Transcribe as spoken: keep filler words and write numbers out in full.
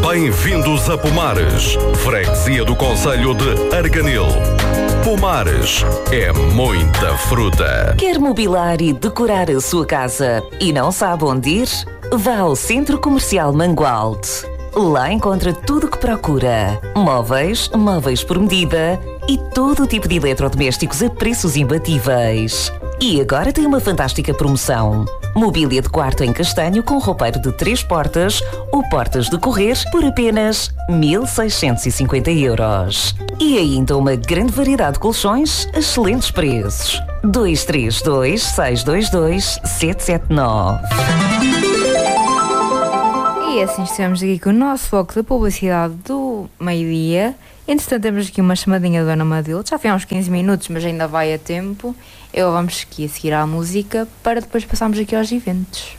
Bem-vindos a Pomares, freguesia do concelho de Arganil. Pomares é muita fruta. Quer mobilar e decorar a sua casa e não sabe onde ir? Vá ao Centro Comercial Mangualde. Lá encontra tudo o que procura. Móveis, móveis por medida e todo o tipo de eletrodomésticos a preços imbatíveis. E agora tem uma fantástica promoção. Mobília de quarto em castanho com roupeiro de três portas ou portas de correr por apenas mil seiscentos e cinquenta euros. E ainda uma grande variedade de colchões a excelentes preços. dois três dois, seis dois dois, sete sete nove. E assim estamos aqui com o nosso foco da publicidade do meio-dia. Entretanto, temos aqui uma chamadinha da Dona Madilde. Já foi há uns quinze minutos, mas ainda vai a tempo. Eu vamos aqui a seguir à música para depois passarmos aqui aos eventos.